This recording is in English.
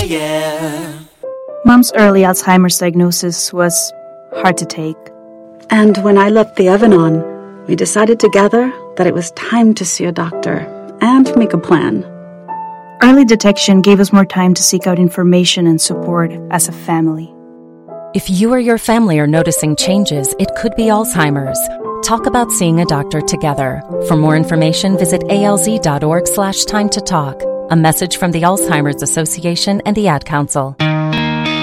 yeah. Mom's early Alzheimer's diagnosis was hard to take. And when I left the oven on, we decided together that it was time to see a doctor and make a plan. Early detection gave us more time to seek out information and support as a family. If you or your family are noticing changes, it could be Alzheimer's. Talk about seeing a doctor together. For more information, visit alz.org/time to talk. A message from the Alzheimer's Association and the Ad Council.